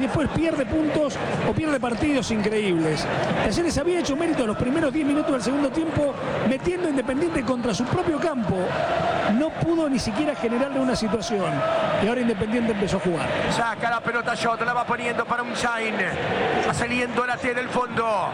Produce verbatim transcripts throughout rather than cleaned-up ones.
después pierde puntos o pierde partidos increíbles. Talleres había hecho mérito en los primeros diez minutos del segundo tiempo, metiendo a Independiente contra su propio campo. No pudo ni siquiera generarle una situación. Y ahora Independiente empezó a jugar. Saca la pelota Shot, la va poniendo para un Sain. Va saliendo la T del fondo.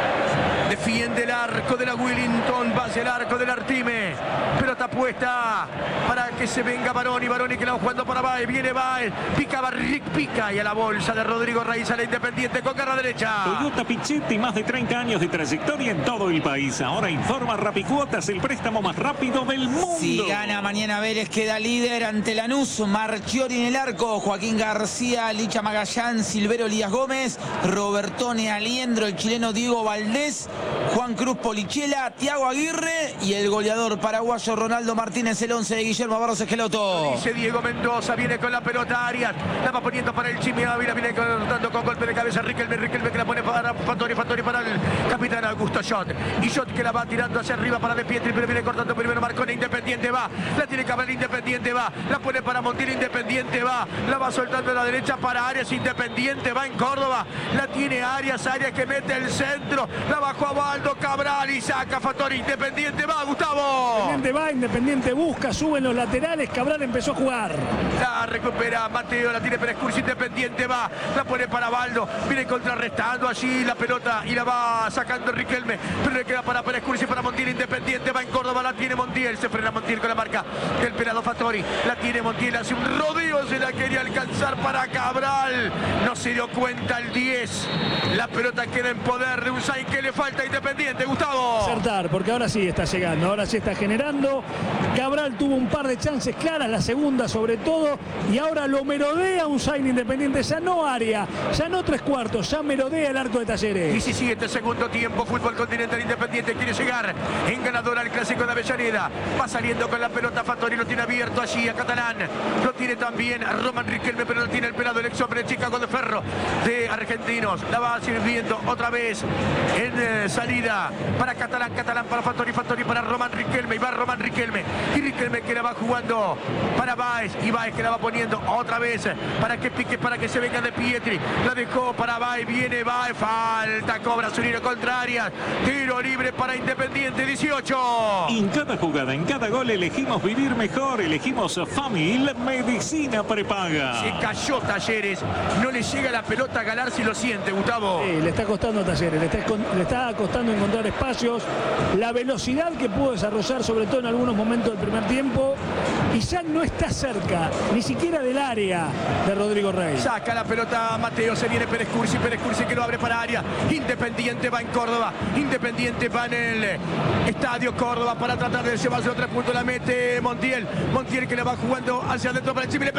Defiende el arco de la Willington, va hacia el arco del Artime. Pelota puesta para que se venga Baroni. Baroni que la va jugando para Baez. Viene Baez, pica Barrick, pica. Y a la bolsa de Rodrigo Raiz a la Independiente con garra derecha. Toyota Pichetti, más de treinta años de trayectoria en todo el país. Ahora informa Rapicuotas, el préstamo más rápido del mundo. Si gana mañana Vélez, queda líder ante Lanús. Marchiori en el arco, Joaquín García, Licha Magallán, Silvero Elías Gómez, Robertone Aliendro, el chileno Diego Valdés, Juan Cruz Polichela, Thiago Aguirre y el goleador paraguayo Ronaldo Martínez, el once de Guillermo Barros Esqueloto. Dice Diego Mendoza, viene con la pelota Arias, la va poniendo para el Chimi Ávila, viene cortando con golpe de cabeza Riquelme, Riquelme que la pone para Fattori, Fattori para el capitán Augusto Shot, y Shot que la va tirando hacia arriba para De Pietri, pero viene cortando primero Marcone, Independiente va, la tiene Cabral, Independiente va, la pone para Montiel, Independiente va, la va soltando a la derecha para Arias, Independiente va en Córdoba, la tiene Arias, Arias que mete el centro, la bajó a Baldo Cabral y saca Fattori, Independiente va, Gustavo. Independiente va, Independiente busca, suben los laterales, Cabral empezó a jugar. La recupera Mateo, la tiene Pérez Cursi, Independiente va, la pone para Baldo, viene contrarrestando allí la pelota y la va sacando Riquelme, pero le queda para Pérez Cursi, para Montiel, Independiente va en Córdoba, la tiene Montiel, se frena Montiel con la marca del pelado Fattori, la tiene Montiel, hace un rodeo, se la quería alcanzar para Cabral, no se dio cuenta el diez, la pelota queda en poder de un Sain que le falta a Independiente, Gustavo. Acertar, porque ahora sí está llegando, ahora sí está generando. Cabral tuvo un par de chances claras, la segunda sobre todo, y ahora lo merodea un Sain Independiente, ya no área, ya no tres cuartos, ya merodea el arco de Talleres. diecisiete segundo tiempo, fútbol continental, Independiente quiere llegar en ganador al clásico de Avellaneda, va saliendo con la pelota Fattori, lo tiene abierto allí a Catalán, lo tiene también a Roman Riquelme, pero lo tiene el pelado, el ex hombre de Chicago de Ferro de Argentinos, la va sirviendo otra vez en eh, salida para Catalán, Catalán para Fattori, Fattori para Roman Riquelme, y va Roman Riquelme, y Riquelme que la va jugando para Baez, y Baez que la va poniendo otra vez para que pique, para que se venga De Pietri, la dejó para Baez, viene Baez, falta, cobra su línea contraria, tiro libre para Independiente, dieciocho. En cada jugada, en cada gol elegimos vivir mejor, elegimos Famil Medicina Prepaga. Se cayó Talleres, no le llega la pelota a Galar si lo siente, Gustavo. Sí, le está costando a Talleres, le está, le está costando encontrar espacios, la velocidad que pudo desarrollar, sobre todo en algunos momentos del primer tiempo, y ya no está cerca, ni siquiera del área de Rodrigo Rey. Saca la pelota Mateo, se viene Pérez Cursi, Pérez Cursi que lo abre para área, Independiente va en Córdoba, Independiente va en el Estadio Córdoba para tratar de llevarse otro punto, la mete Montiel, Montiel que le va jugando hacia adentro para el Chimi, le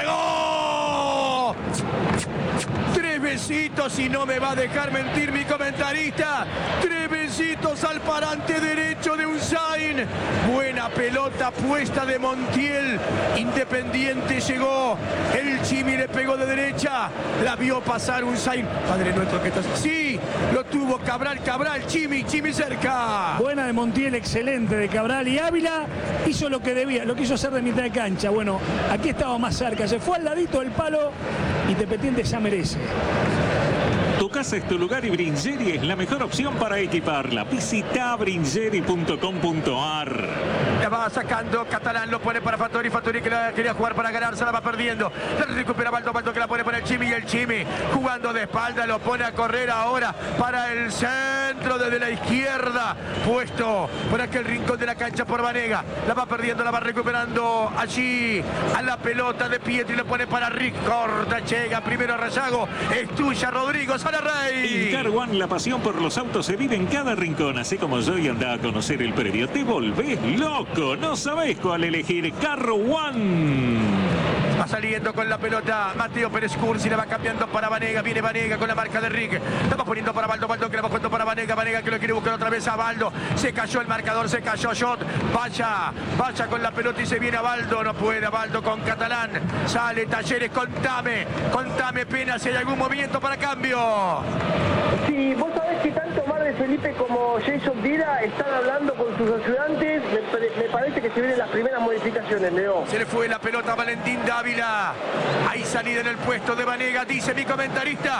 pegó. Tres besitos y no me va a dejar mentir mi comentarista. Tres besitos al parante derecho de un Sain. Buena pelota puesta de Montiel. Independiente llegó. El Chimi le pegó de derecha. La vio pasar un Sain. Padre nuestro que estás. Sí, lo tuvo Cabral, Cabral, Chimi, Chimi cerca. Buena de Montiel, excelente de Cabral, y Ávila hizo lo que debía, lo quiso hacer de mitad de cancha. Bueno, aquí estaba más cerca, se fue al ladito del palo. Independiente ya merece. Tu casa es tu lugar y Bringeri es la mejor opción para equiparla. Visita bringeri punto com punto ar. La va sacando Catalán, lo pone para Fattori, Fattori que la quería jugar para ganar, se la va perdiendo. La recupera Baldo, Baldo que la pone para el Chimi, y el Chimi jugando de espalda lo pone a correr ahora para el centro desde la izquierda, puesto por aquel rincón de la cancha por Vanega. La va perdiendo, la va recuperando allí a la pelota de Pietri, lo pone para Rick, corta, llega primero a Rayago, es tuya Rodrigo Salarrey. En Car One la pasión por los autos se vive en cada rincón, así como yo, y anda a conocer el predio. Te volvés loco, no sabés cuál elegir. Car One. Va saliendo con la pelota Mateo Pérez Cursi, la va cambiando para Vanega, viene Vanega con la marca de Rick, la va poniendo para Baldo, Baldo que la va jugando para Vanega, Vanega que lo quiere buscar otra vez a Baldo, se cayó el marcador, se cayó Shot, vaya, vaya con la pelota y se viene a Baldo, no puede a Baldo con Catalán, sale Talleres, contame, contame Pena si hay algún movimiento para cambio. Sí, vos sabés que tanto Mar de Felipe como Jason Dira están hablando con sus ayudantes, me, me parece que se vienen las primeras modificaciones, Leo. Se le fue la pelota a Valentín Dávila, hay salida en el puesto de Vanega, dice mi comentarista,